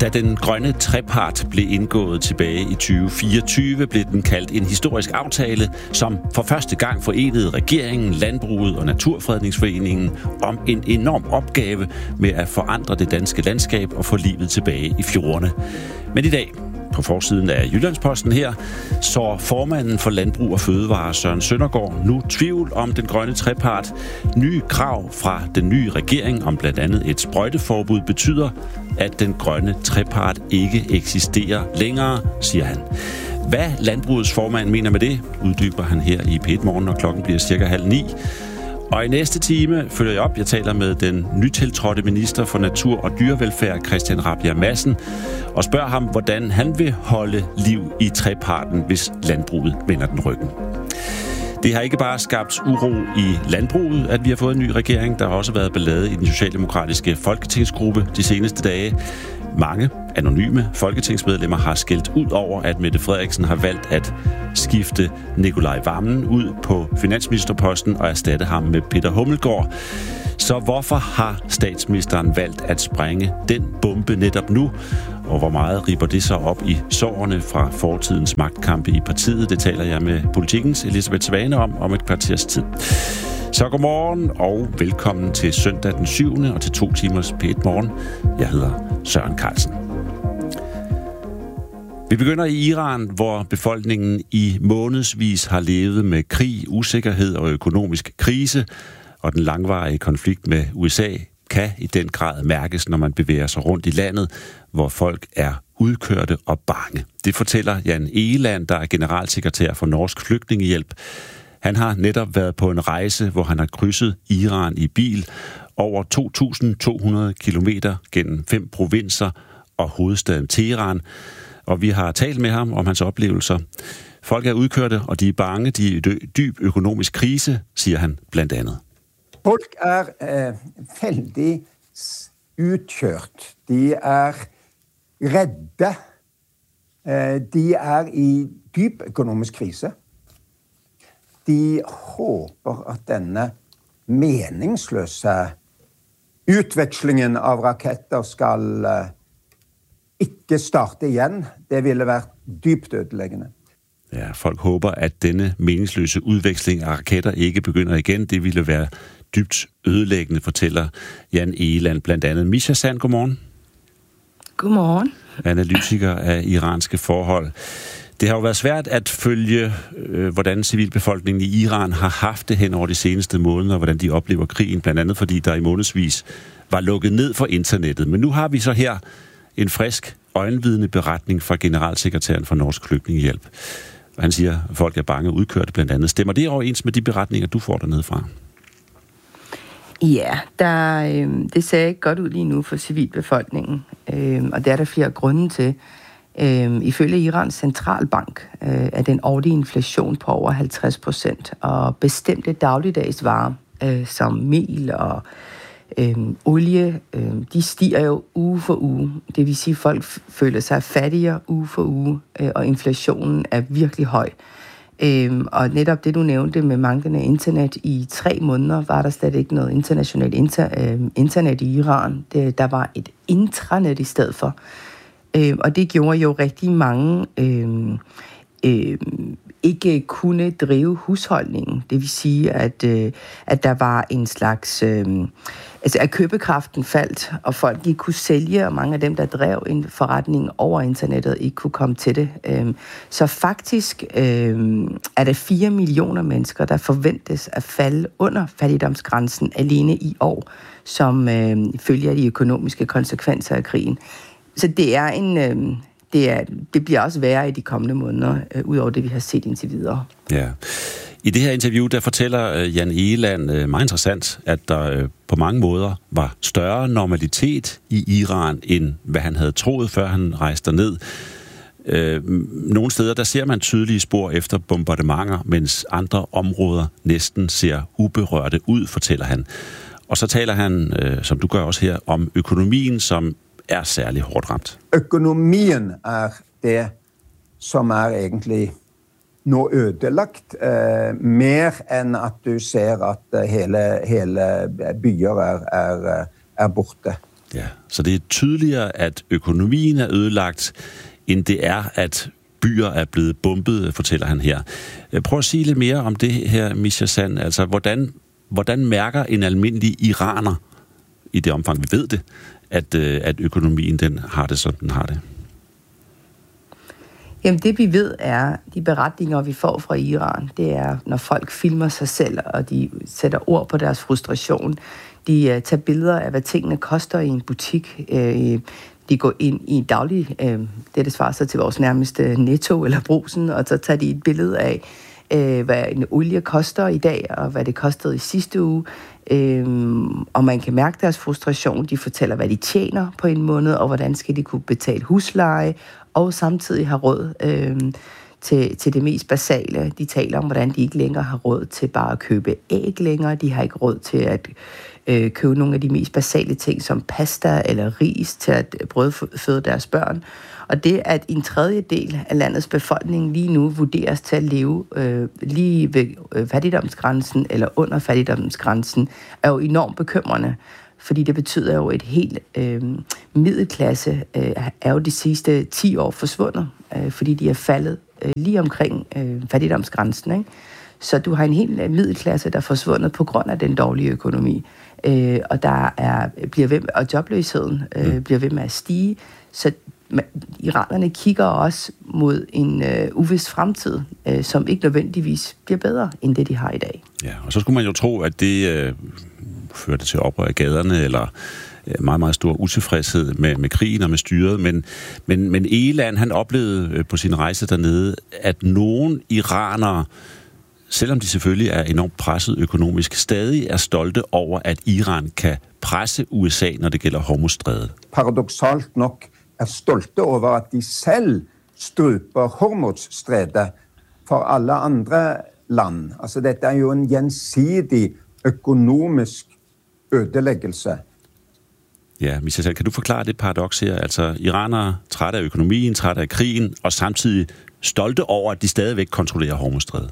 Da den grønne trepart blev indgået tilbage i 2024, blev den kaldt en historisk aftale, som for første gang forenede regeringen, landbruget og Naturfredningsforeningen om en enorm opgave med at forandre det danske landskab og få livet tilbage i fjordene. Men i dag, på forsiden af Jyllandsposten her, så formanden for Landbrug og Fødevare, Søren Søndergaard, nu tvivl om den grønne trepart. Nye krav fra den nye regering om blandt andet et sprøjteforbud betyder, at den grønne trepart ikke eksisterer længere, siger han. Hvad landbrugets formand mener med det, uddyber han her i P1 Morgen, når klokken bliver cirka 8:30. Og i næste time følger jeg op. Jeg taler med den nytiltrådte minister for Natur og Dyrevelfærd, Christian Rabjerg Madsen, og spørger ham, hvordan han vil holde liv i treparten, hvis landbruget vender den ryggen. Det har ikke bare skabt uro i landbruget, at vi har fået en ny regering. Der har også været ballade i den socialdemokratiske folketingsgruppe de seneste dage. Mange anonyme folketingsmedlemmer har skældt ud over, at Mette Frederiksen har valgt at skifte Nicolai Wammen ud på finansministerposten og erstatte ham med Peter Hummelgaard. Så hvorfor har statsministeren valgt at sprænge den bombe netop nu? Og hvor meget ripper det så op i sårene fra fortidens magtkampe i partiet? Det taler jeg med Politikens Elisabeth Svane om et kvarters tid. Så godmorgen og velkommen til søndag den 7. og til 2 timers P1 Morgen. Jeg hedder Søren Carlsen. Vi begynder i Iran, hvor befolkningen i månedsvis har levet med krig, usikkerhed og økonomisk krise, og den langvarige konflikt med USA kan i den grad mærkes, når man bevæger sig rundt i landet, hvor folk er udkørte og bange. Det fortæller Jan Egeland, der er generalsekretær for Norsk Flygtningehjælp. Han har netop været på en rejse, hvor han har krydset Iran i bil over 2.200 kilometer gennem 5 provinser og hovedstaden Teheran. Og vi har talt med ham om hans oplevelser. Folk er udkørte, og de er bange. De er i dyb økonomisk krise, siger han blandt andet. Folk er veldig utkørt. De er redde. De er i dyb økonomisk krise. De håber, at denne meningsløse utvekslingen av raketter skal ikke starte igen. Det ville være dybt ødelæggende. Ja, folk håber, at denne meningsløse udveksling af raketter ikke begynder igen. Det ville være dybt ødelæggende, fortæller Jan Egeland blandt andet. Misha Sand, godmorgen. Godmorgen. Analytiker af iranske forhold. Det har jo været svært at følge, hvordan civilbefolkningen i Iran har haft det hen over de seneste måneder, hvordan de oplever krigen, blandt andet fordi der i månedsvis var lukket ned for internettet. Men nu har vi så her en frisk, øjenvidende beretning fra generalsekretæren for Norsk Flygtningehjælp. Han siger, at folk er bange og udkørte blandt andet. Stemmer det overens med de beretninger, du får dernede fra? Ja, det ser ikke godt ud lige nu for civilbefolkningen, og det er der flere grunde til. Ifølge Irans centralbank er den årlige inflation på over 50%, og bestemte dagligdagsvarer som mel og olie, de stiger jo uge for uge. Det vil sige, at folk føler sig fattigere uge for uge, og inflationen er virkelig høj. Og netop det, du nævnte med manglende internet, i 3 måneder var der slet ikke noget internationalt internet i Iran. Der var et intranet i stedet for. Og det gjorde jo rigtig mange ikke kunne drive husholdningen. Det vil sige, at der var en slags... at købekraften faldt, og folk ikke kunne sælge, og mange af dem, der drev en forretning over internettet, ikke kunne komme til det. Så faktisk er der 4 millioner mennesker, der forventes at falde under fattigdomsgrænsen alene i år, som følger de økonomiske konsekvenser af krigen. Så det er det bliver også værre i de kommende måneder, ud over det, vi har set indtil videre. Ja. I det her interview, der fortæller Jan Egeland meget interessant, at der på mange måder var større normalitet i Iran, end hvad han havde troet, før han rejste ned. Nogle steder, der ser man tydelige spor efter bombardementer, mens andre områder næsten ser uberørte ud, fortæller han. Og så taler han, som du gør også her, om økonomien, som er særlig hårdt ramt. Økonomien er det, som er egentlig nå ødelagt, mer enn at du ser at hele byer er borte. Ja, så det er tydeligere, at økonomien er ødelagt, end det er, at byer er blevet bombet, fortæller han her. Prøv at sige lidt mere om det her, Misha Sand. Altså, hvordan mærker en almindelig iraner, i det omfang vi ved det, at økonomien den har det, som den har det? Jamen det vi ved er, de beretninger vi får fra Iran, det er, når folk filmer sig selv, og de sætter ord på deres frustration. De tager billeder af, hvad tingene koster i en butik. De går ind i daglig, det svarer sig til vores nærmeste Netto eller Brugsen, og så tager de et billede af, hvad en olie koster i dag, og hvad det kostede i sidste uge. Og man kan mærke deres frustration. De fortæller, hvad de tjener på en måned, og hvordan skal de kunne betale husleje, og samtidig have råd til det mest basale. De taler om, hvordan de ikke længere har råd til bare at købe æg længere. De har ikke råd til at købe nogle af de mest basale ting, som pasta eller ris, til at brødføde deres børn. Og det, at en tredjedel af landets befolkning lige nu vurderes til at leve lige ved fattigdomsgrænsen eller under fattigdomsgrænsen, er jo enormt bekymrende. Fordi det betyder jo, at et helt middelklasse er jo de sidste 10 år forsvundet, fordi de er faldet lige omkring fattigdomsgrænsen, ikke? Så du har en helt middelklasse, der er forsvundet på grund af den dårlige økonomi. Og og jobløsheden bliver ved med at stige. Så iranerne kigger også mod en uvis fremtid, som ikke nødvendigvis bliver bedre end det, de har i dag. Ja, og så skulle man jo tro, at det førte til oprør i gaderne, eller meget, meget stor utilfredshed med krigen og med styret. Men Egeland, han oplevede på sin rejse dernede, at nogle iranere, selvom de selvfølgelig er enormt presset økonomisk, stadig er stolte over, at Iran kan presse USA, når det gælder Hormuzstrædet. Paradoksalt nok er stolte over, at de selv struper Hormuzstrædet for alle andre land. Altså, dette er jo en gjensidig økonomisk ødelæggelse. Ja, Misha Sand, kan du forklare det paradoks her? Altså, iranere trætte af økonomien, trætte af krigen, og samtidig stolte over, at de stadigvæk kontrollerer Hormuzstrædet.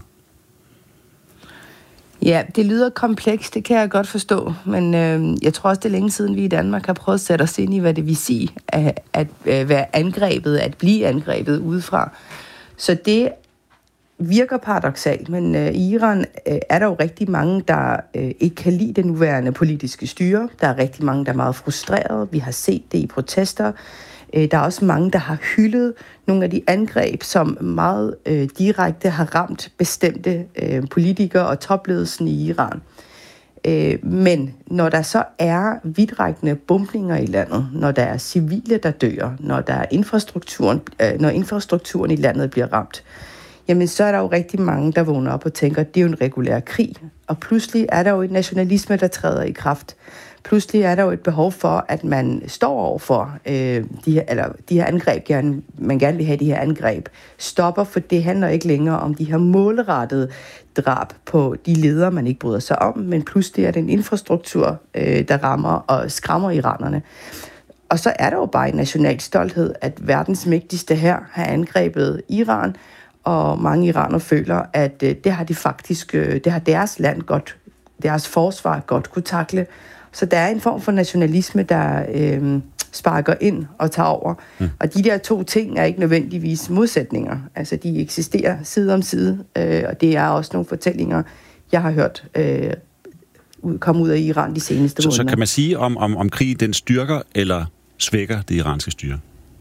Ja, det lyder komplekst, det kan jeg godt forstå, men jeg tror også, det er længe siden, vi i Danmark har prøvet at sætte os ind i, hvad det vil sige at være angrebet, at blive angrebet udefra. Så det virker paradoksalt, men i Iran er der jo rigtig mange, der ikke kan lide det nuværende politiske styre. Der er rigtig mange, der er meget frustrerede. Vi har set det i protester. Der er også mange, der har hyldet nogle af de angreb, som meget direkte har ramt bestemte politikere og topledelsen i Iran. Men når der så er vidtrækkende bombninger i landet, når der er civile, der dør, når infrastrukturen i landet bliver ramt, jamen så er der jo rigtig mange, der vågner op og tænker, at det er jo en regulær krig. Og pludselig er der jo et nationalisme, der træder i kraft. Pludselig er der jo et behov for, at man står over for de her angreb, man gerne vil have de her angreb, stopper, for det handler ikke længere om de her målrettede drab på de ledere, man ikke bryder sig om, men pludselig er det en infrastruktur, der rammer og skræmmer iranerne. Og så er der jo bare en national stolthed, at verdens mægtigste hær har angrebet Iran, og mange iranere føler, at det har deres land godt, deres forsvar godt kunne takle. Så der er en form for nationalisme, der sparker ind og tager over. Og de der to ting er ikke nødvendigvis modsætninger. Altså, de eksisterer side om side, og det er også nogle fortællinger, jeg har hørt komme ud af Iran de seneste måneder. Så kan man sige, om krigen den styrker eller svækker det iranske styre?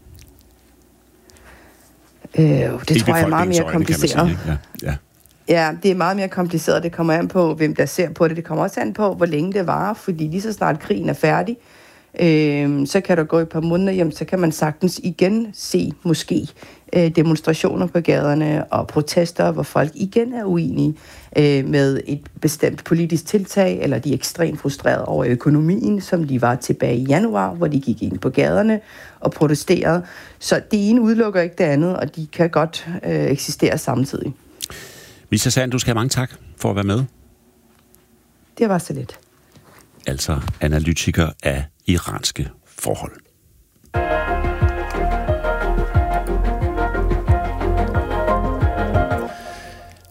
Det tror jeg er meget mere kompliceret. Ja. Ja, det er meget mere kompliceret. Det kommer an på, hvem der ser på det. Det kommer også an på, hvor længe det varer, fordi lige så snart krigen er færdig, så kan der gå et par måneder hjem, så kan man sagtens igen se måske demonstrationer på gaderne og protester, hvor folk igen er uenige med et bestemt politisk tiltag, eller de er ekstremt frustrerede over økonomien, som de var tilbage i januar, hvor de gik ind på gaderne og protesterede. Så det ene udelukker ikke det andet, og de kan godt eksistere samtidig. Misha Sand, du skal have mange tak for at være med. Det var så lidt. Altså analytiker af iranske forhold.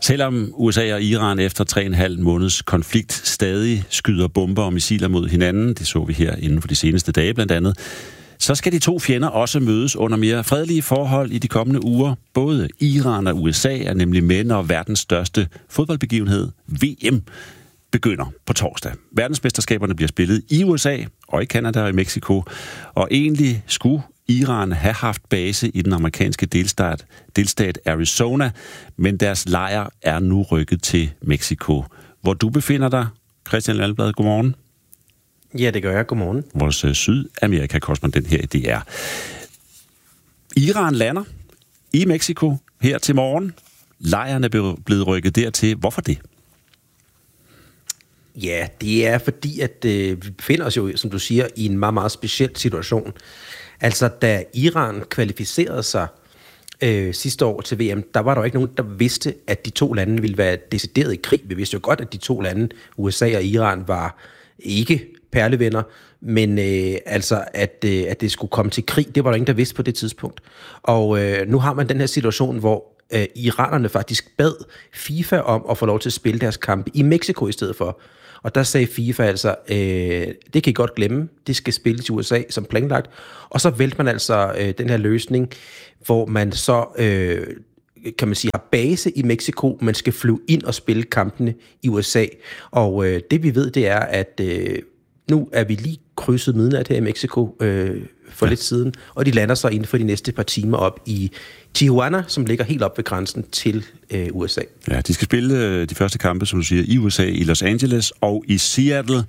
Selvom USA og Iran efter 3,5 måneds konflikt stadig skyder bomber og missiler mod hinanden, det så vi her inden for de seneste dage blandt andet, så skal de to fjender også mødes under mere fredelige forhold i de kommende uger. Både Iran og USA er nemlig med, når verdens største fodboldbegivenhed, VM, begynder på torsdag. Verdensmesterskaberne bliver spillet i USA og i Canada og i Mexico, og egentlig skulle Iran have haft base i den amerikanske delstat Arizona, men deres lejr er nu rykket til Mexico. Hvor du befinder dig, Christian Lalleblad, godmorgen. Ja, det gør jeg. Godmorgen. Vores Sydamerika-korrespondent her i DR. Iran lander i Mexico her til morgen. Lejren er blevet rykket dertil. Hvorfor det? Ja, det er fordi, at vi befinder os jo, som du siger, i en meget, meget speciel situation. Altså, da Iran kvalificerede sig sidste år til VM, der var der jo ikke nogen, der vidste, at de to lande ville være decideret i krig. Vi vidste jo godt, at de to lande, USA og Iran, var ikke perlevenner, men altså, at det skulle komme til krig, det var der ingen, der vidste på det tidspunkt. Og nu har man den her situation, hvor iranerne faktisk bad FIFA om at få lov til at spille deres kampe i Mexico i stedet for. Og der sagde FIFA altså, det kan I godt glemme, det skal spilles i USA som planlagt. Og så vælger man altså den her løsning, hvor man så, kan man sige, har base i Mexico, man skal flyve ind og spille kampene i USA. Og det vi ved, det er, at nu er vi lige krydset midnat her i Mexico for lidt siden, og de lander så inden for de næste par timer op i Tijuana, som ligger helt op ved grænsen til USA. Ja, de skal spille de første kampe, som du siger, i USA, i Los Angeles og i Seattle.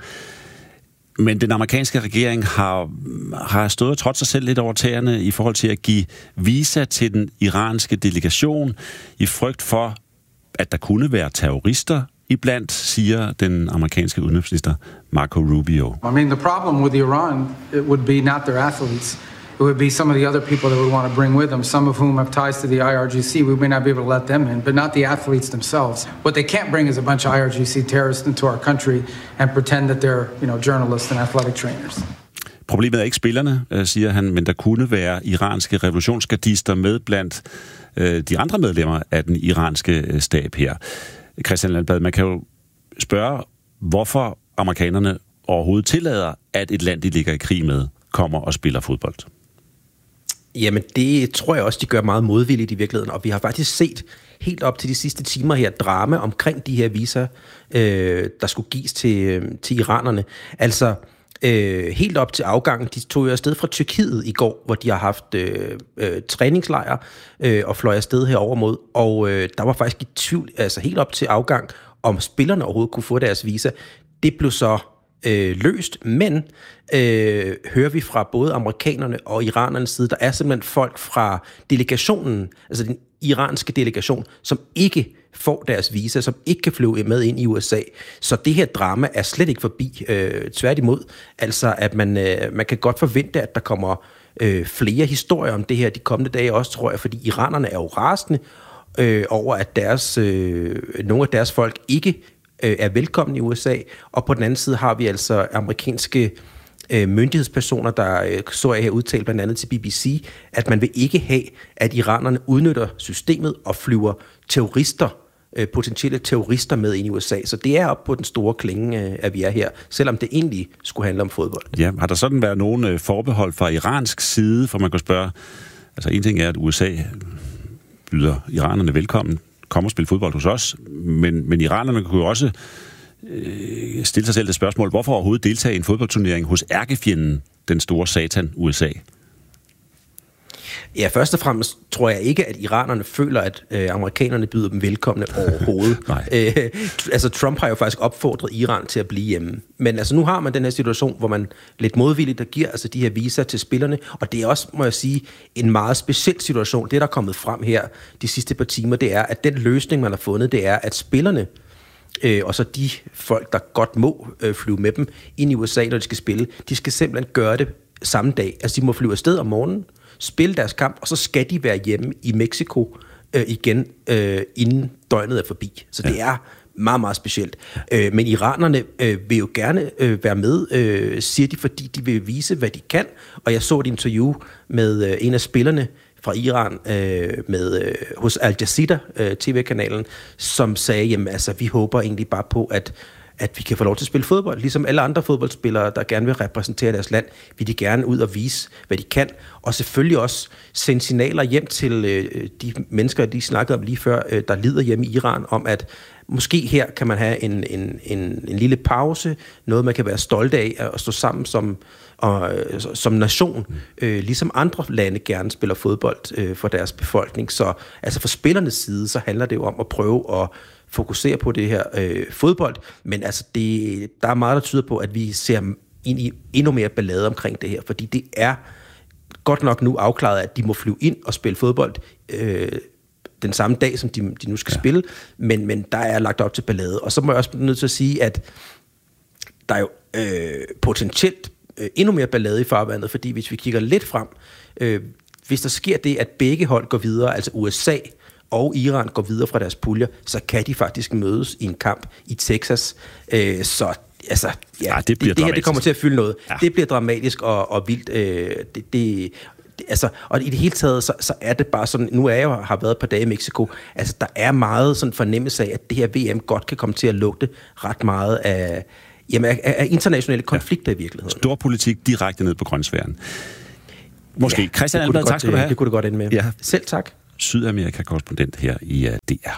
Men den amerikanske regering har stået og trådt sig selv lidt over tæerne i forhold til at give visa til den iranske delegation i frygt for, at der kunne være terrorister iblandt, siger den amerikanske udenrigsminister Marco Rubio. I mean, the problem with Iran, it would be not their athletes. It would be some of the other people that would want to bring with them, some of whom have ties to the IRGC. We may not be able to let them in, but not the athletes themselves. What they can't bring is a bunch of IRGC terrorists into our country and pretend that they're, journalists and athletic trainers. Problemet er ikke spillerne, siger han, men der kunne være iranske revolutionsgardister med blandt de andre medlemmer af den iranske stab her. Christian Lalleblad, man kan jo spørge, hvorfor amerikanerne overhovedet tillader, at et land, de ligger i krig med, kommer og spiller fodbold. Jamen, det tror jeg også, de gør meget modvilligt i virkeligheden, og vi har faktisk set helt op til de sidste timer her drama omkring de her visa, der skulle gives til iranerne. Altså, helt op til afgangen, de tog jo afsted fra Tyrkiet i går, hvor de har haft træningslejre og fløj afsted herover mod, og der var faktisk i tvivl, altså helt op til afgang, om spillerne overhovedet kunne få deres visa. Det blev så løst, men hører vi fra både amerikanerne og iranernes side, der er simpelthen folk fra delegationen, altså den iranske delegation, som ikke får deres visa, som ikke kan flyve med ind i USA. Så det her drama er slet ikke forbi. Tværtimod, altså at man kan godt forvente, at der kommer flere historier om det her de kommende dage også, tror jeg, fordi iranerne er jo rasende over, at nogle af deres folk ikke er velkommen i USA, og på den anden side har vi altså amerikanske myndighedspersoner, der så jeg her udtalt blandt andet til BBC, at man vil ikke have, at iranerne udnytter systemet og flyver potentielle terrorister med ind i USA. Så det er op på den store klinge, at vi er her, selvom det egentlig skulle handle om fodbold. Ja, har der sådan været nogle forbehold fra iransk side, for man kan spørge, altså en ting er, at USA byder iranerne velkommen, komme og spille fodbold hos os, men iranerne kunne jo også stille sig selv det spørgsmål, hvorfor overhovedet deltage i en fodboldturnering hos ærkefjenden, den store satan, USA? Ja, først og fremmest tror jeg ikke, at iranerne føler, at amerikanerne byder dem velkomne overhovedet. Altså Trump har jo faktisk opfordret Iran til at blive hjemme. Men altså nu har man den her situation, hvor man lidt modvilligt der giver altså de her visa til spillerne, og det er også, må jeg sige, en meget speciel situation. Det, der er kommet frem her de sidste par timer, det er, at den løsning, man har fundet, det er, at spillerne og så de folk, der godt må flyve med dem ind i USA, når de skal spille, de skal simpelthen gøre det samme dag. Altså de må flyve afsted om morgenen, spille deres kamp, og så skal de være hjemme i Mexico igen, inden døgnet er forbi. Så det er meget, meget specielt. Men iranerne vil jo gerne være med, siger de, fordi de vil vise, hvad de kan. Og jeg så et interview med en af spillerne fra Iran hos Al Jazeera, tv-kanalen, som sagde, jamen altså, vi håber egentlig bare på, at vi kan få lov til at spille fodbold. Ligesom alle andre fodboldspillere, der gerne vil repræsentere deres land, vil de gerne ud og vise, hvad de kan. Og selvfølgelig også sende signaler hjem til de mennesker, de snakkede om lige før, der lider hjemme i Iran, om at måske her kan man have en lille pause, noget man kan være stolt af at stå sammen som nation, ligesom andre lande gerne spiller fodbold for deres befolkning. Så altså fra spillernes side, så handler det jo om at prøve at fokusere på det her fodbold, men altså der er meget, der tyder på, at vi ser ind i endnu mere ballade omkring det her, fordi det er godt nok nu afklaret, at de må flyve ind og spille fodbold den samme dag, som de nu skal spille, men der er lagt op til ballade. Og så må jeg også blive nødt til at sige, at der er jo potentielt endnu mere ballade i farvandet, fordi hvis vi kigger lidt frem, hvis der sker det, at begge hold går videre, altså USA og Iran går videre fra deres puljer, så kan de faktisk mødes i en kamp i Texas. Så altså, det her det kommer til at fylde noget. Ja. Det bliver dramatisk og vildt. Altså, og i det hele taget, så er det bare sådan, nu har været et par dage i Mexico, altså der er meget sådan fornemmelse af, at det her VM godt kan komme til at lugte ret meget af internationale konflikter i virkeligheden. Stor politik direkte ned på grønsværen. Måske. Ja, Christian Alblad, tak skal du have. Det kunne det godt ende med. Ja. Selv tak. Sydamerika-korrespondent her i DR.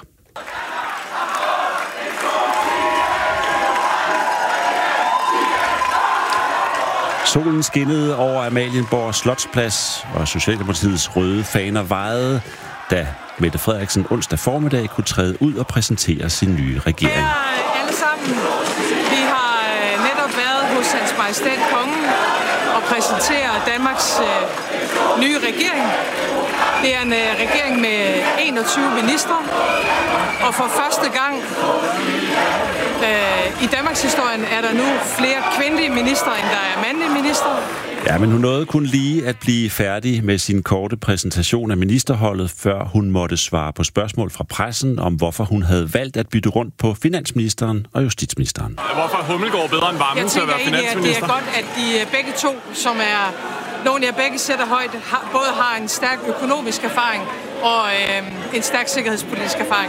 Solen skinnede over Amalienborg Slotsplads, og Socialdemokratiets røde faner vejede, da Mette Frederiksen onsdag formiddag kunne træde ud og præsentere sin nye regering. Hej alle sammen. Vi har netop været hos Hans Majestæt Kongen og præsentere Danmarks nye regering. Det er en regering med 21 ministre, og for første gang i Danmarks historien er der nu flere kvindelige ministre, end der er mandlige ministre. Ja, men hun nåede kun lige at blive færdig med sin korte præsentation af ministerholdet, før hun måtte svare på spørgsmål fra pressen om, hvorfor hun havde valgt at bytte rundt på finansministeren og justitsministeren. Hvorfor er Hummelgaard bedre end Wammen til at være finansminister? Det er godt, at de begge to, som er nogle jeg begge sætter højt, både har en stærk økonomisk erfaring og en stærk sikkerhedspolitisk erfaring.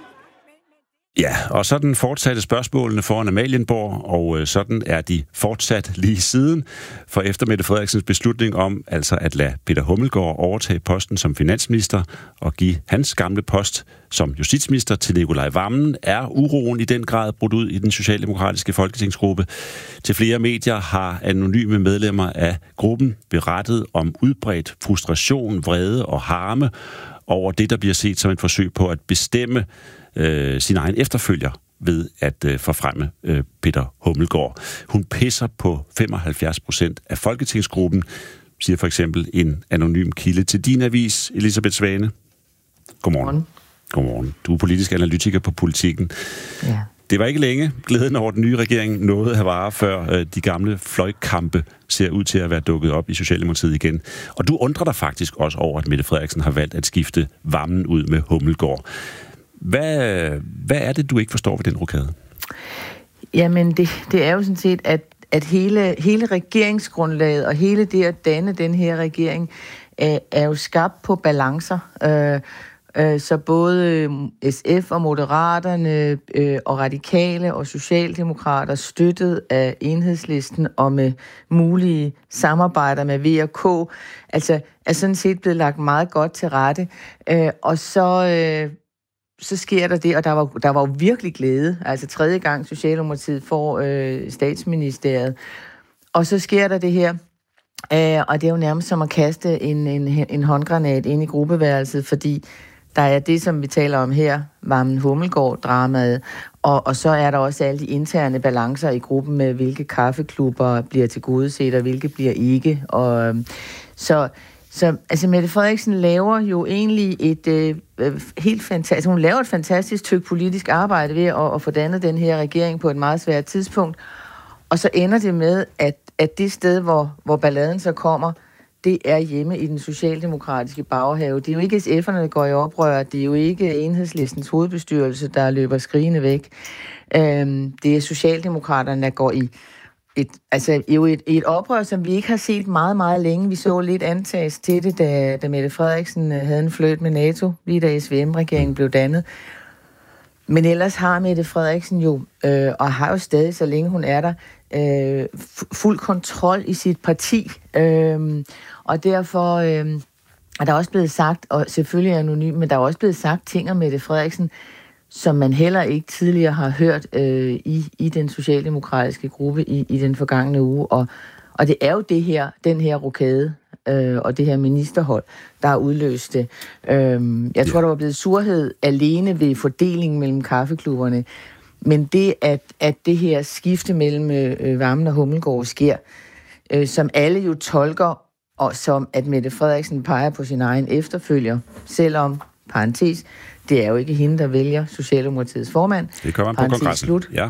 Ja, og sådan fortsatte spørgsmålene foran Amalienborg, og sådan er de fortsat lige siden. For efter Mette Frederiksens beslutning om altså at lade Peter Hummelgaard overtage posten som finansminister og give hans gamle post som justitsminister til Nicolai Wammen, er uroen i den grad brudt ud i den socialdemokratiske folketingsgruppe. Til flere medier har anonyme medlemmer af gruppen berettet om udbredt frustration, vrede og harme over det, der bliver set som et forsøg på at bestemme sin egen efterfølger ved at forfremme Peter Hummelgaard. Hun pisser på 75% af folketingsgruppen, siger for eksempel en anonym kilde til din avis, Elisabeth Svane. Godmorgen. Godmorgen. Du er politisk analytiker på Politikken. Ja. Det var ikke længe glæden over den nye regering nåede at vare, før de gamle fløjkampe ser ud til at være dukket op i Socialdemokratiet igen. Og du undrer dig faktisk også over, at Mette Frederiksen har valgt at skifte Wammen ud med Hummelgaard. Hvad er det, du ikke forstår ved den rokade? Jamen, det er jo sådan set, at hele regeringsgrundlaget og hele det at danne den her regering er jo skabt på balancer. Så både SF og Moderaterne og Radikale og Socialdemokrater støttet af Enhedslisten og med mulige samarbejder med V og K, altså er sådan set blevet lagt meget godt til rette. Og så sker der det, og der var jo virkelig glæde. Altså 3. gang Socialdemokratiet får statsministeriet. Og så sker der det her, og det er jo nærmest som at kaste en håndgranat ind i gruppeværelset, fordi der er det, som vi taler om her, Wammen Hummelgaard-dramaet, og så er der også alle de interne balancer i gruppen med, hvilke kaffeklubber bliver tilgodeset, og hvilke bliver ikke. Og så altså Mette Frederiksen laver jo egentlig et helt fantastisk, hun laver et fantastisk stykke politisk arbejde ved at få dannet den her regering på et meget svært tidspunkt. Og så ender det med, at det sted, hvor balladen så kommer, det er hjemme i den socialdemokratiske baghave. Det er jo ikke SF'erne, der går i oprør. Det er jo ikke Enhedslistens hovedbestyrelse, der løber skrigende væk. Det er Socialdemokraterne, der går i et oprør, som vi ikke har set meget, meget længe. Vi så lidt antages til det, da Mette Frederiksen havde en flirt med NATO, lige da SVM-regeringen blev dannet. Men ellers har Mette Frederiksen jo, og har jo stadig, så længe hun er der, fuld kontrol i sit parti. Og derfor er der også blevet sagt, og selvfølgelig anonym, men der er også blevet sagt ting om Mette Frederiksen, som man heller ikke tidligere har hørt i den socialdemokratiske gruppe i den forgangne uge. Og det er jo den her rokade og det her ministerhold, der har udløst det. Jeg tror, der var blevet surhed alene ved fordelingen mellem kaffeklubberne, men det, at det her skifte mellem Wammen og Hummelgaard sker, som alle jo tolker, og som at Mette Frederiksen peger på sin egen efterfølger, selvom, parentes, det er jo ikke hende, der vælger Socialdemokratiets formand. Det kommer man på kongressen. Slut. Ja.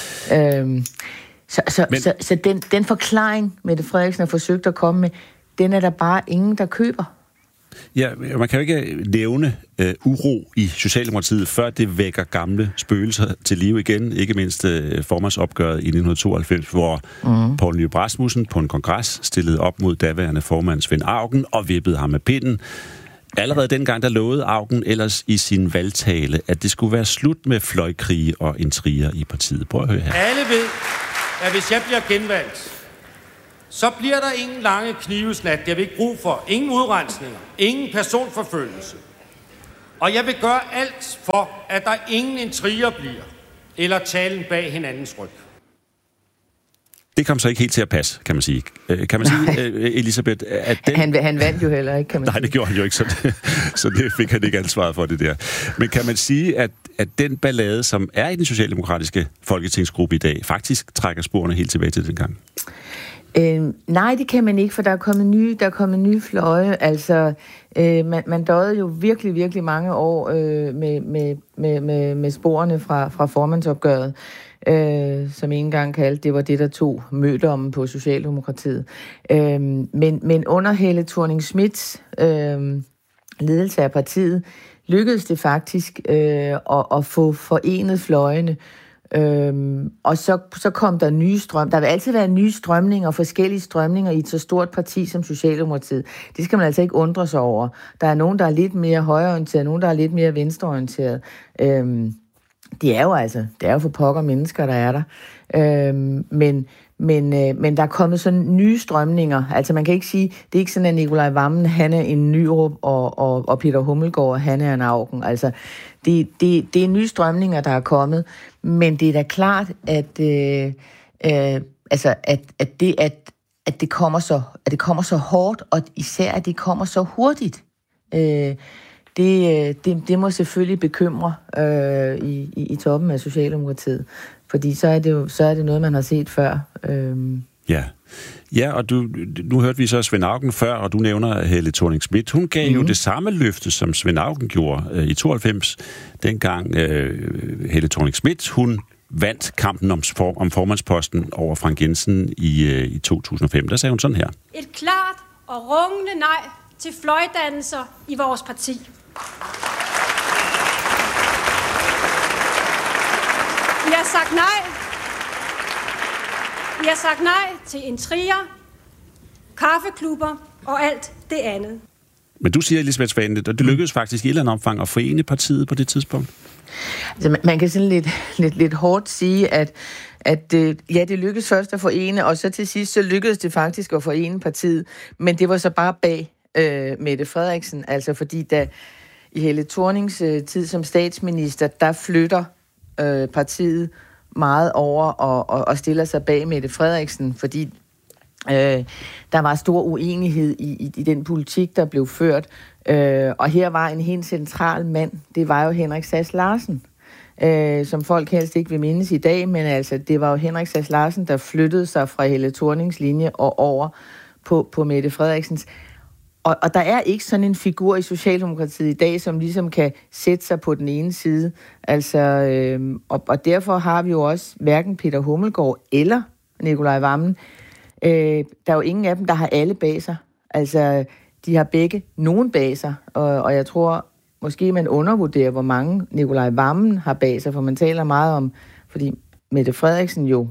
Så den forklaring, Mette Frederiksen har forsøgt at komme med, den er der bare ingen, der køber. Ja, man kan jo ikke nævne uro i Socialdemokratiet, før det vækker gamle spøgelser til live igen. Ikke mindst formandsopgøret i 1992, hvor Poul Nyrup Rasmussen på en kongres stillede op mod daværende formand Svend Auken og vippede ham med pinden. Allerede dengang, der lovede Auken ellers i sin valgtale, at det skulle være slut med fløjkrige og intriger i partiet. Prøv at høre her. Alle ved, at hvis jeg bliver genvalgt, så bliver der ingen lange knivesnat. Det har vi ikke brug for. Ingen udrensninger. Ingen personforfølgelse. Og jeg vil gøre alt for, at der ingen intriger bliver, eller talen bag hinandens ryg. Det kom så ikke helt til at passe, kan man sige. Kan man sige, Elisabeth, at den... Han vandt jo heller ikke, kan man sige. Nej, det gjorde han jo ikke, så det fik han ikke ansvaret for, det der. Men kan man sige, at den ballade, som er i den socialdemokratiske folketingsgruppe i dag, faktisk trækker sporene helt tilbage til den gang? Nej, det kan man ikke, for der er kommet nye fløje. Altså, man døjede jo virkelig, virkelig mange år med sporene fra formandsopgøret, som en gang kaldte, det var det, der tog mødommen på Socialdemokratiet. Men under Helle Thorning-Schmidts ledelse af partiet, lykkedes det faktisk at få forenet fløjene. Og så kom der nye strømninger. Der vil altid være nye strømninger, forskellige strømninger i et så stort parti som Socialdemokratiet. Det skal man altså ikke undre sig over. Der er nogen, der er lidt mere højreorienteret, nogen, der er lidt mere venstreorienteret. Det er jo for pokker mennesker, der er der. Men der er kommet sådan nye strømninger. Altså man kan ikke sige, det er ikke sådan, at Nicolai Wammen, han er en Nyrup, og Peter Hummelgaard, han er en Auken. Altså det er nye strømninger, der er kommet. Men det er da klart, at det kommer så hårdt, og især at det kommer så hurtigt. Det må selvfølgelig bekymre i toppen af Socialdemokratiet, fordi så er det noget, man har set før. Ja, og nu hørte vi så Svend Auken før, og du nævner Helle Thorning-Schmidt. Hun gav jo det samme løfte, som Svend Auken gjorde i 92, dengang Helle Thorning-Schmidt, hun vandt kampen om formandsposten over Frank Jensen i 2005. Der sagde hun sådan her. Et klart og rungende nej til fløjdannelser i vores parti. I har sagt nej. I har sagt nej til intriger, kaffeklubber og alt det andet. Men du siger, Elisabeth Svane, og det lykkedes faktisk i et eller andet omfang at forene partiet på det tidspunkt? Altså, man kan sådan lidt hårdt sige, at det lykkedes først at forene, og så til sidst så lykkedes det faktisk at forene partiet. Men det var så bare bag Mette Frederiksen, altså fordi da i Helle Thornings tid som statsminister, der flytter partiet meget over og stiller sig bag Mette Frederiksen, fordi der var stor uenighed i den politik, der blev ført. Og her var en helt central mand, det var jo Henrik Sass Larsen, som folk helst ikke vil mindes i dag, men altså, det var jo Henrik Sass Larsen, der flyttede sig fra Helle Thornings linje og over på Mette Frederiksens. Og der er ikke sådan en figur i Socialdemokratiet i dag, som ligesom kan sætte sig på den ene side. Altså, og derfor har vi jo også hverken Peter Hummelgaard eller Nicolai Wammen. Der er jo ingen af dem, der har alle bag sig. Altså, de har begge nogen bag sig, og jeg tror, måske man undervurderer, hvor mange Nicolai Wammen har bag sig, for man taler meget om, fordi Mette Frederiksen jo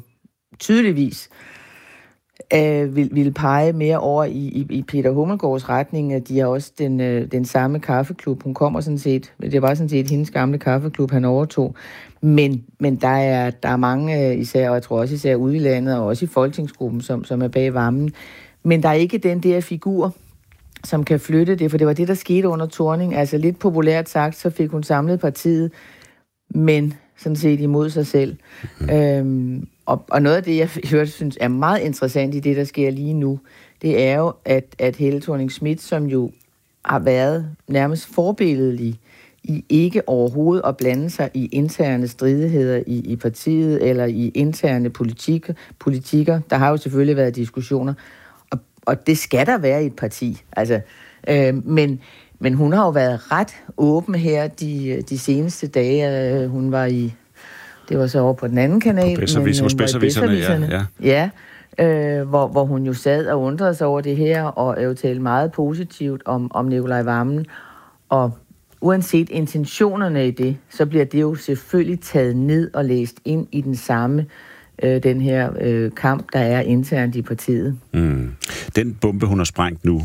tydeligvis vil pege mere over i Peter Hummelgaards retning. De har også den samme kaffeklub. Hun kommer sådan set, det var sådan set hendes gamle kaffeklub, han overtog. Men der er mange, især, og jeg tror også især ude i landet, og også i folketingsgruppen, som er bag varmen. Men der er ikke den der figur, som kan flytte det, for det var det, der skete under Thorning. Altså lidt populært sagt, så fik hun samlet partiet, men sådan set imod sig selv. Og noget af det, jeg synes er meget interessant i det, der sker lige nu, det er jo, at Helle Thorning-Schmidt, som jo har været nærmest forbilledlig i ikke overhovedet at blande sig i interne stridigheder i partiet, eller i interne politikker. Der har jo selvfølgelig været diskussioner, og det skal der være i et parti. Altså, men hun har jo været ret åben her de seneste dage. Hun var det var så over på den anden kanal. Bedserviserne, ja. Hvor hun jo sad og undrede sig over det her, og jo talte meget positivt om Nicolai Wammen. Og uanset intentionerne i det, så bliver det jo selvfølgelig taget ned og læst ind i den samme den her kamp, der er internt i partiet. Den bombe, hun har sprængt nu,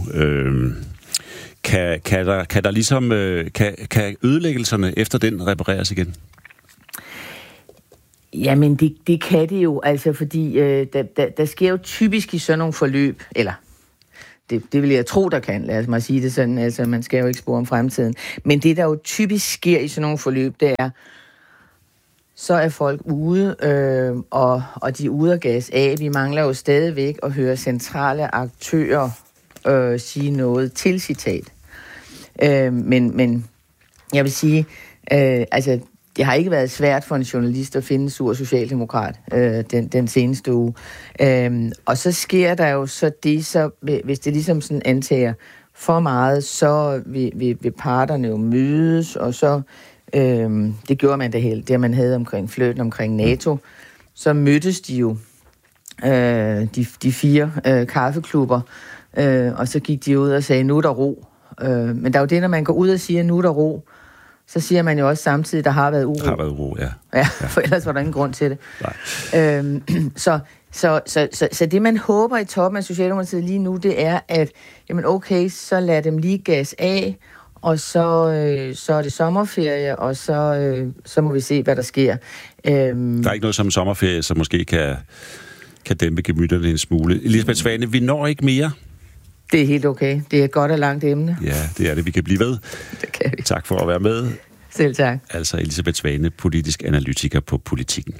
kan der ligesom kan ødelæggelserne efter den repareres igen? Jamen, det kan det jo, altså, fordi der sker jo typisk i sådan nogle forløb, eller det vil jeg tro, der kan, lad os mig sige det sådan, altså, man skal jo ikke spore om fremtiden, men det, der jo typisk sker i sådan nogle forløb, det er, så er folk ude, og de er ude af gas af. Vi mangler jo stadigvæk at høre centrale aktører sige noget til citat. Men jeg vil sige, altså, det har ikke været svært for en journalist at finde en sur socialdemokrat den seneste uge. Og så sker der jo så det, hvis det ligesom sådan antager for meget, så vil parterne jo mødes, og så, det gjorde man da helt, det man havde omkring flirten, omkring NATO, så mødtes de jo, de 4 kaffeklubber, og så gik de ud og sagde, nu er der ro. Men der er jo det, når man går ud og siger, nu er der ro, så siger man jo også samtidig, der har været uro. Har været uro, ja. Ja, for ellers var der ingen grund til det. Så det, man håber i toppen af Socialdemokratiet lige nu, det er, at jamen okay, så lad dem lige gas af, og så er det sommerferie, og så må vi se, hvad der sker. Der er ikke noget som sommerferie, som måske kan dæmpe gemytterne en smule. Elisabeth Svane, vi når ikke mere. Det er helt okay. Det er et godt og langt emne. Ja, det er det. Vi kan blive ved. Det kan vi. Tak for at være med. Selv tak. Altså Elisabeth Svane, politisk analytiker på Politikken.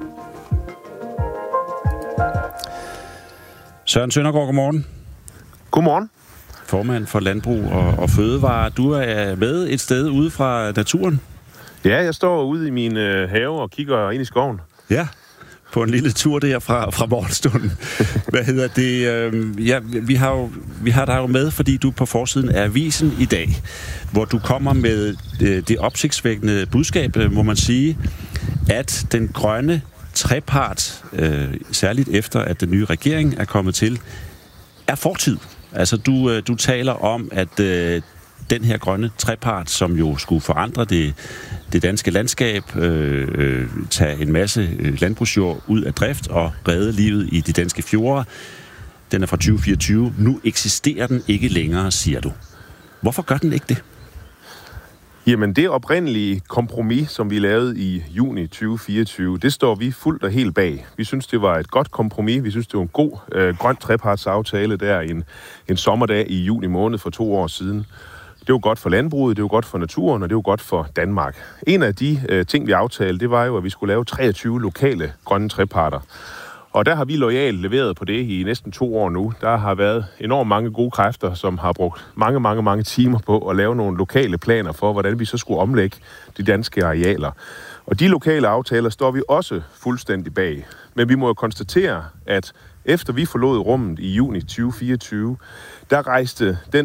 Søren Søndergaard, godmorgen. Godmorgen. Formand for Landbrug og Fødevare. Du er med et sted ude fra naturen. Ja, jeg står ude i min have og kigger ind i skoven. Ja, på en lille tur der fra morgenstunden. Hvad hedder det? Ja, vi har dig jo med, fordi du er på forsiden af avisen i dag, hvor du kommer med det opsigtsvækkende budskab, må man sige, at den grønne trepart, særligt efter at den nye regering er kommet til, er fortid. Altså, du taler om, at den her grønne trepart, som jo skulle forandre det danske landskab, tage en masse landbrugsjord ud af drift og redde livet i de danske fjorde, den er fra 2024. Nu eksisterer den ikke længere, siger du. Hvorfor gør den ikke det? Jamen, det oprindelige kompromis, som vi lavede i juni 2024, det står vi fuldt og helt bag. Vi synes, det var et godt kompromis. Vi synes, det var en god grøn trepartsaftale der en sommerdag i juni måned for 2 år siden. Det var godt for landbruget, det var godt for naturen, og det var godt for Danmark. En af de ting, vi aftalte, det var jo, at vi skulle lave 23 lokale grønne treparter. Og der har vi loyalt leveret på det i næsten 2 år nu. Der har været enormt mange gode kræfter, som har brugt mange timer på at lave nogle lokale planer for, hvordan vi så skulle omlægge de danske arealer. Og de lokale aftaler står vi også fuldstændig bag. Men vi må jo konstatere, at efter vi forlod rummet i juni 2024, der rejste den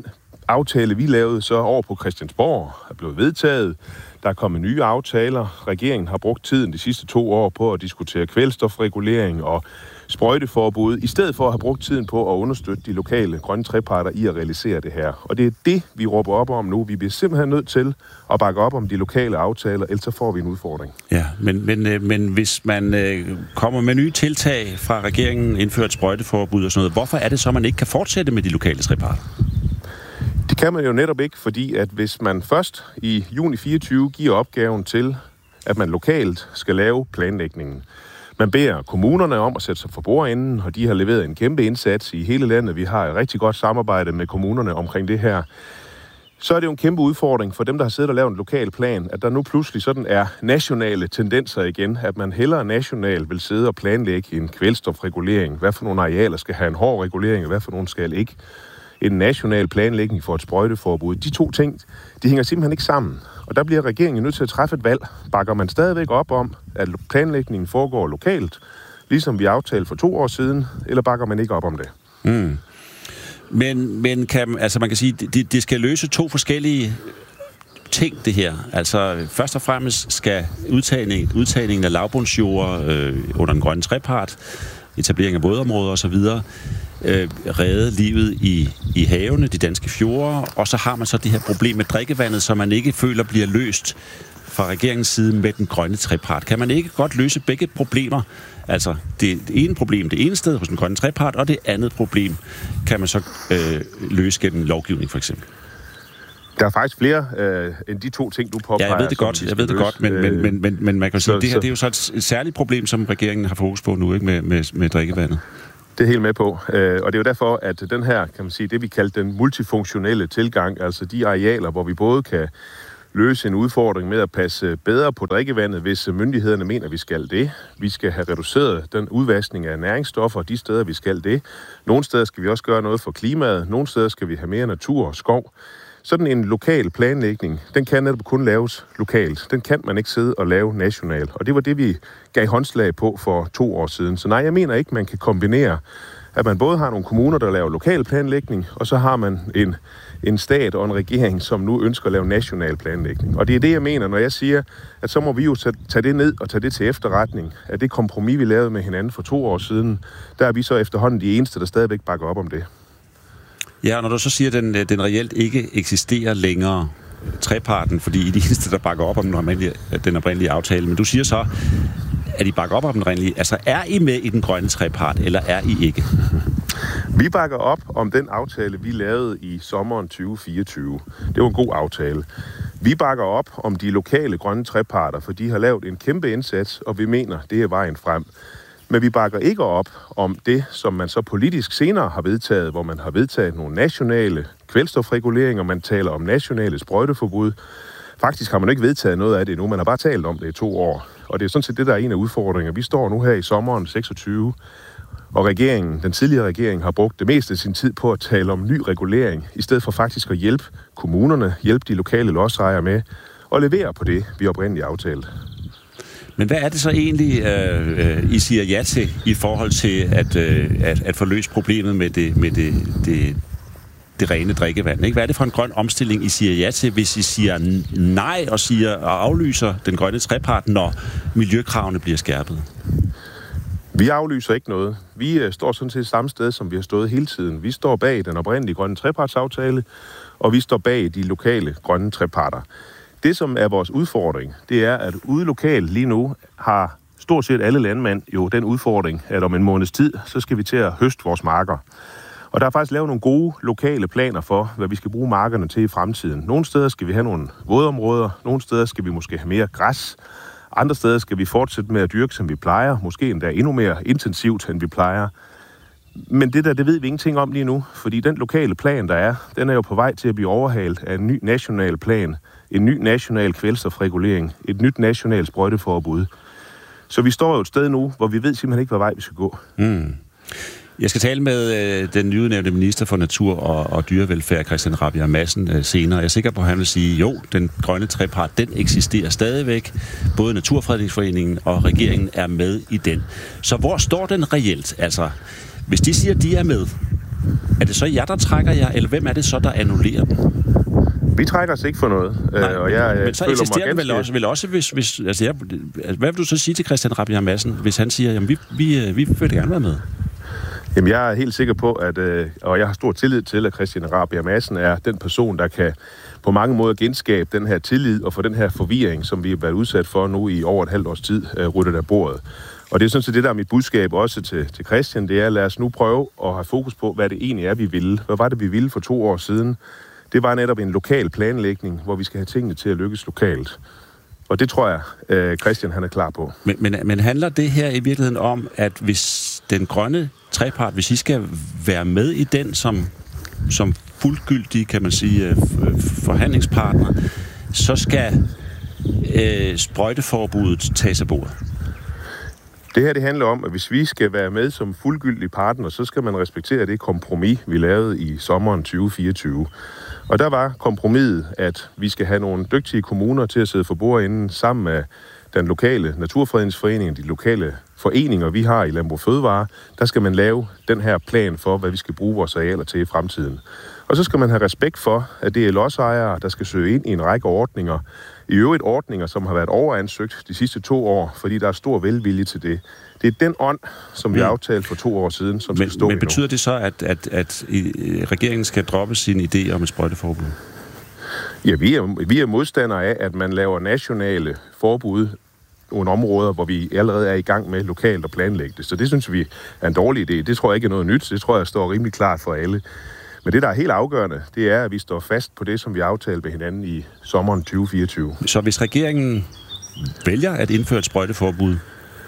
aftale, vi lavede så over på Christiansborg, er blevet vedtaget. Der er kommet nye aftaler. Regeringen har brugt tiden de sidste 2 år på at diskutere kvælstofregulering og sprøjteforbud, i stedet for at have brugt tiden på at understøtte de lokale grønne treparter i at realisere det her. Og det er det, vi råber op om nu. Vi bliver simpelthen nødt til at bakke op om de lokale aftaler, ellers så får vi en udfordring. Ja, men hvis man kommer med nye tiltag fra regeringen, indført sprøjteforbud og sådan noget, hvorfor er det så, man ikke kan fortsætte med de lokale treparter? Det kan man jo netop ikke, fordi at hvis man først i juni 24 giver opgaven til, at man lokalt skal lave planlægningen. Man beder kommunerne om at sætte sig for bordenden, og de har leveret en kæmpe indsats i hele landet. Vi har et rigtig godt samarbejde med kommunerne omkring det her. Så er det jo en kæmpe udfordring for dem, der har siddet og lavet en lokal plan, at der nu pludselig sådan er nationale tendenser igen, at man hellere nationalt vil sidde og planlægge en kvælstofregulering. Hvad for nogle arealer skal have en hård regulering, og hvad for nogle skal ikke? En national planlægning for et sprøjteforbud. De 2 ting, de hænger simpelthen ikke sammen. Og der bliver regeringen nødt til at træffe et valg. Bakker man stadigvæk op om, at planlægningen foregår lokalt, ligesom vi aftalte for 2 år siden, eller bakker man ikke op om det? Mm. Men man kan sige, det skal løse 2 forskellige ting, det her. Altså, først og fremmest skal udtagningen af lavbundsjord under den grønne trepart, etablering af vådområder osv., redde livet i havene, de danske fjorde, og så har man så det her problem med drikkevandet, som man ikke føler bliver løst fra regeringens side med den grønne trepart. Kan man ikke godt løse begge problemer? Altså, det ene problem det ene sted hos den grønne trepart, og det andet problem kan man så løse gennem lovgivning, for eksempel. Der er faktisk flere end de 2 ting, du påpeger. Ja, jeg ved det godt, men man kan sige, det her det er jo så et særligt problem, som regeringen har fokus på nu, ikke, med drikkevandet. Det er helt med på, og det er jo derfor, at den her, kan man sige, det vi kalder den multifunktionelle tilgang, altså de arealer, hvor vi både kan løse en udfordring med at passe bedre på drikkevandet, hvis myndighederne mener, vi skal det. Vi skal have reduceret den udvaskning af næringsstoffer de steder, vi skal det. Nogle steder skal vi også gøre noget for klimaet, nogle steder skal vi have mere natur og skov. Sådan en lokal planlægning, den kan netop kun laves lokalt. Den kan man ikke sidde og lave nationalt. Og det var det, vi gav håndslag på for 2 år siden. Så nej, jeg mener ikke, man kan kombinere, at man både har nogle kommuner, der laver lokal planlægning, og så har man en stat og en regering, som nu ønsker at lave national planlægning. Og det er det, jeg mener, når jeg siger, at så må vi jo tage det ned og tage det til efterretning. At det kompromis, vi lavede med hinanden for 2 år siden, der er vi så efterhånden de eneste, der stadigvæk bakker op om det. Ja, og når du så siger, at den reelt ikke eksisterer længere, treparten, fordi I er de eneste, der bakker op om den oprindelige aftale, men du siger så, at I bakker op om den oprindelige. Altså, er I med i den grønne trepart, eller er I ikke? Vi bakker op om den aftale, vi lavede i sommeren 2024. Det var en god aftale. Vi bakker op om de lokale grønne treparter, for de har lavet en kæmpe indsats, og vi mener, det er vejen frem. Men vi bakker ikke op om det, som man så politisk senere har vedtaget, hvor man har vedtaget nogle nationale kvælstofreguleringer, man taler om nationale sprøjteforbud. Faktisk har man ikke vedtaget noget af det endnu, man har bare talt om det i 2 år. Og det er sådan set det, der er en af udfordringerne. Vi står nu her i sommeren 26, og den tidligere regering har brugt det meste af sin tid på at tale om ny regulering, i stedet for faktisk at hjælpe kommunerne, hjælpe de lokale lodsejere med at levere på det, vi oprindeligt aftalte. Men hvad er det så egentlig, I siger ja til, i forhold til at få løst problemet med det rene drikkevand? Ikke? Hvad er det for en grøn omstilling, I siger ja til, hvis I siger nej og aflyser den grønne trepart, når miljøkravene bliver skærpet? Vi aflyser ikke noget. Vi står sådan set samme sted, som vi har stået hele tiden. Vi står bag den oprindelige grønne trepartsaftale, og vi står bag de lokale grønne treparter. Det, som er vores udfordring, det er, at ude lokalt lige nu har stort set alle landmænd jo den udfordring, at om en måneds tid, så skal vi til at høste vores marker. Og der er faktisk lavet nogle gode lokale planer for, hvad vi skal bruge markerne til i fremtiden. Nogle steder skal vi have nogle vådområder, nogle steder skal vi måske have mere græs, andre steder skal vi fortsætte med at dyrke, som vi plejer, måske endda endnu mere intensivt, end vi plejer. Men det ved vi ingenting om lige nu, fordi den lokale plan, der er, den er jo på vej til at blive overhalet af en ny national plan, en ny national kvælstofregulering, et nyt nationalt sprøjteforbud. Så vi står jo et sted nu, hvor vi ved simpelthen ikke, hvad vej vi skal gå. Jeg skal tale med den nyudnævnte minister for natur og dyrevelfærd, Christian Rabjerg Madsen, senere. Jeg er sikker på, at han vil sige, jo, den grønne trepart, den eksisterer stadigvæk. Både Naturfredningsforeningen og regeringen er med i den. Så hvor står den reelt? Altså, hvis de siger, at de er med, er det så jer, der trækker jer, eller hvem er det så, der annullerer den? Vi trækker os ikke for noget. Nej, og jeg men så eksisterer den vel også hvis hvad vil du så sige til Christian Rabjerg Madsen, hvis han siger, jamen vi vil gerne være med? Jamen, jeg er helt sikker på, og jeg har stor tillid til, at Christian Rabjerg Madsen er den person, der kan på mange måder genskabe den her tillid og få den her forvirring, som vi har været udsat for nu i over et halvt års tid, ryddet af bordet. Og det er sådan set det, der er mit budskab også til Christian, det er, lad os nu prøve at have fokus på, hvad det egentlig er, vi ville. Hvad var det, vi ville for 2 år siden? Det var netop en lokal planlægning, hvor vi skal have tingene til at lykkes lokalt. Og det tror jeg, Christian han er klar på. Men handler det her i virkeligheden om, at hvis den grønne trepart, hvis I skal være med i den som fuldgyldig, kan man sige, forhandlingspartner, så skal sprøjteforbuddet tages af bordet? Det her det handler om, at hvis vi skal være med som fuldgyldig partner, så skal man respektere det kompromis, vi lavede i sommeren 2024. Og der var kompromiset, at vi skal have nogle dygtige kommuner til at sidde for bordenden sammen med den lokale naturfredningsforening, de lokale foreninger, vi har i Landbrug Fødevare. Der skal man lave den her plan for, hvad vi skal bruge vores arealer til i fremtiden. Og så skal man have respekt for, at det er lodsejere, der skal søge ind i en række ordninger. I øvrigt ordninger, som har været overansøgt de sidste 2 år, fordi der er stor velvilje til det. Det er den ånd, som vi aftalte for 2 år siden, som skal stå. Men betyder det så, at regeringen skal droppe sin idé om et sprøjteforbud? Ja, vi er modstandere af, at man laver nationale forbud nogle områder, hvor vi allerede er i gang med lokalt at planlægge det. Så det synes vi er en dårlig idé. Det tror jeg ikke er noget nyt. Det tror jeg står rimelig klart for alle. Men det, der er helt afgørende, det er, at vi står fast på det, som vi aftalte med hinanden i sommeren 2024. Så hvis regeringen vælger at indføre et sprøjteforbud,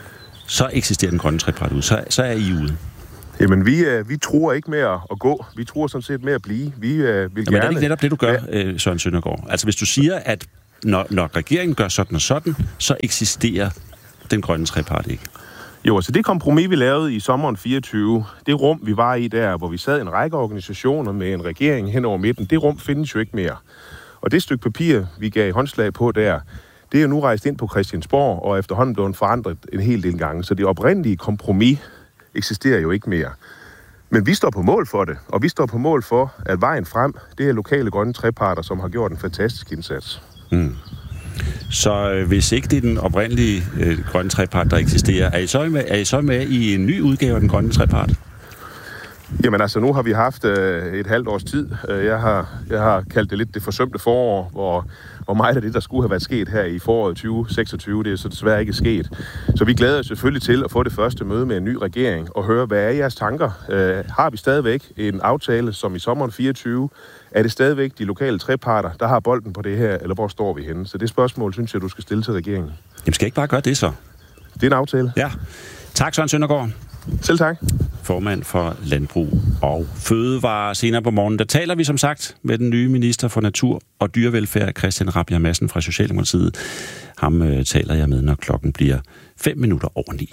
så eksisterer den grønne trepart ud. Så er I ude. Jamen, vi tror ikke med at gå. Vi tror sådan set med at blive. Vi vil gerne... Men er det ikke netop det, du gør, Søren Søndergaard? Altså, hvis du siger, at når regeringen gør sådan og sådan, så eksisterer den grønne trepart ikke. Jo, altså det kompromis, vi lavede i sommeren 24, det rum, vi var i der, hvor vi sad en række organisationer med en regering hen over midten, det rum findes jo ikke mere. Og det stykke papir, vi gav håndslag på der, det er jo nu rejst ind på Christiansborg, og efterhånden blevet forandret en hel del gange. Så det oprindelige kompromis eksisterer jo ikke mere. Men vi står på mål for det, og vi står på mål for, at vejen frem, det er lokale grønne treparter, som har gjort en fantastisk indsats. Mm. Så hvis ikke det er den oprindelige grønne trepart, der eksisterer, er I så med i en ny udgave af den grønne trepart? Jamen altså, nu har vi haft et halvt års tid. Jeg har kaldt det lidt det forsømte forår, hvor meget af det, der skulle have været sket her i foråret 2026, det er så desværre ikke sket. Så vi glæder os selvfølgelig til at få det første møde med en ny regering og høre, hvad er jeres tanker? Har vi stadigvæk en aftale som i sommeren 24? Er det stadigvæk de lokale treparter, der har bolden på det her, eller hvor står vi henne? Så det spørgsmål, synes jeg, du skal stille til regeringen. Jamen, skal jeg ikke bare gøre det så? Det er en aftale. Ja. Tak, Søren Søndergaard. Selv tak. Formand for Landbrug og Fødevare. Senere på morgenen, der taler vi som sagt med den nye minister for Natur og Dyrevelfærd, Christian Rabjerg Madsen fra Socialdemokratiet. Ham taler jeg med, når klokken bliver 9:05.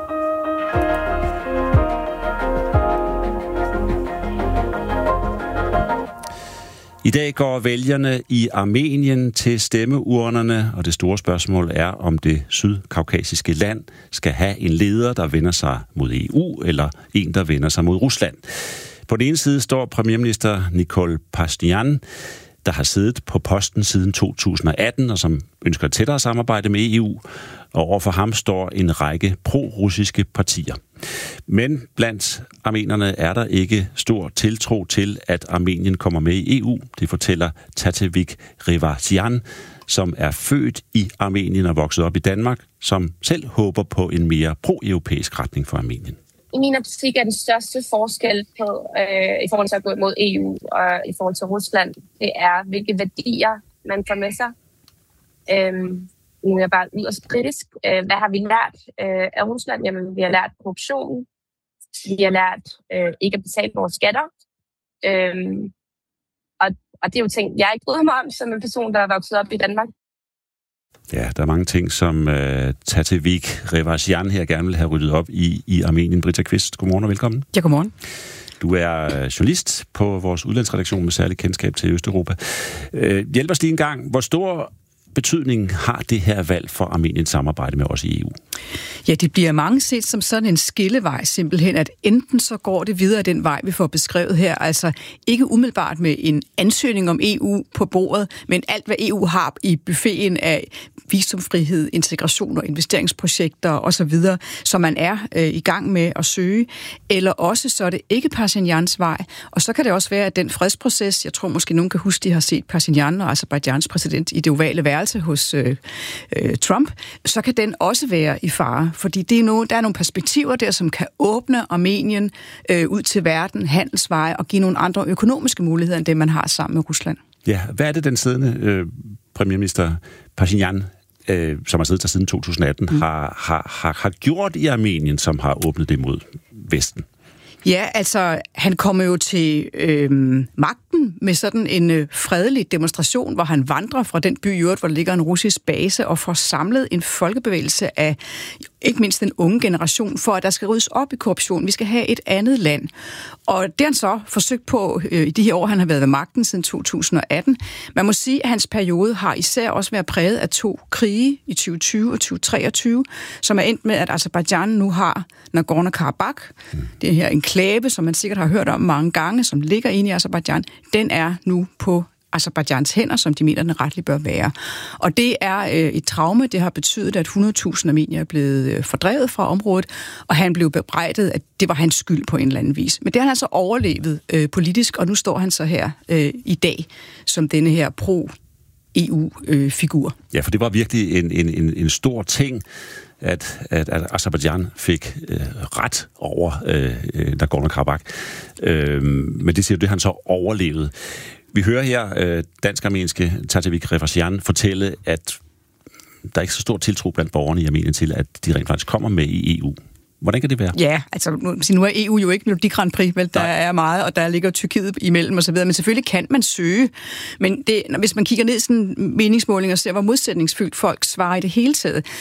I dag går vælgerne i Armenien til stemmeurnerne, og det store spørgsmål er, om det sydkaukasiske land skal have en leder, der vender sig mod EU, eller en, der vender sig mod Rusland. På den ene side står premierminister Nikol Pashinyan, der har siddet på posten siden 2018, og som ønsker et tættere samarbejde med EU, og overfor ham står en række pro-russiske partier. Men blandt armenerne er der ikke stor tiltro til, at Armenien kommer med i EU. Det fortæller Tatevik Revasian, som er født i Armenien og vokset op i Danmark, som selv håber på en mere pro-europæisk retning for Armenien. I min optik er den største forskel på, i forhold til at gå mod EU og i forhold til Rusland, det er, hvilke værdier man får med sig. Nu er jeg bare yderst kritisk. Hvad har vi lært af Rusland? Jamen, vi har lært korruption. Vi har lært ikke at betale vores skatter. Og det er jo ting, jeg ikke bryder mig om, som en person, der er vokset op i Danmark. Ja, der er mange ting, som Tatevik Revasian her gerne vil have ryddet op i Armenien. Britta Kvist, godmorgen og velkommen. Ja, godmorgen. Du er journalist på vores udlandsredaktion med særlig kendskab til Østeuropa. Hjælp os lige en gang. Hvor stor betydning har det her valg for Armeniens samarbejde med os i EU? Ja, det bliver mange set som sådan en skillevej simpelthen, at enten så går det videre den vej, vi får beskrevet her, altså ikke umiddelbart med en ansøgning om EU på bordet, men alt, hvad EU har i buffeten af visumfrihed, integration og investeringsprojekter osv., som man er i gang med at søge, eller også så er det ikke Pashinjans vej, og så kan det også være, at den fredsproces, jeg tror måske nogen kan huske, de har set Pashinjan og Aserbajdsjans præsident i det ovale værelse hos Trump, så kan den også være i fare, fordi der er nogle perspektiver der, som kan åbne Armenien ud til verden, handelsveje og give nogle andre økonomiske muligheder, end det man har sammen med Rusland. Ja, hvad er det den siddende premierminister Pashinjan, som har siddet der siden 2018, har gjort i Armenien, som har åbnet det mod Vesten? Ja, altså, han kommer jo til magten med sådan en fredelig demonstration, hvor han vandrer fra den by, hvor der ligger en russisk base, og får samlet en folkebevægelse af ikke mindst den unge generation, for at der skal ryddes op i korruption. Vi skal have et andet land. Og det har han så forsøgt på i de her år, han har været ved magten siden 2018. Man må sige, at hans periode har især også været præget af 2 krige i 2020 og 2023, som er endt med, at Aserbajdsjan nu har Nagorno-Karabakh. Det her enklave, som man sikkert har hørt om mange gange, som ligger inde i Aserbajdsjan, den er nu på Aserbajdsjans hænder, som de mener, den retligt bør være. Og det er et traume. Det har betydet, at 100.000 armenier er blevet fordrevet fra området, og han blev bebrejdet, at det var hans skyld på en eller anden vis. Men det har han altså overlevet politisk, og nu står han så her i dag som denne her pro-EU-figur. Ja, for det var virkelig en stor ting, at Aserbajdsjan fik ret over Nagorno-Karabakh. Men det siger det han så overlevede. Vi hører her dansk-armenske Tatevik Refazian fortælle, at der er ikke så stor tiltro blandt borgerne i Armenien til, at de rent faktisk kommer med i EU. Hvordan kan det være? Ja, altså nu er EU jo ikke Melodi Grand Prix, vel? Der er meget, og der ligger Tyrkiet imellem og så videre, men selvfølgelig kan man søge. Men hvis man kigger ned i sådan en meningsmåling og ser, hvor modsætningsfyldt folk svarer i det hele taget,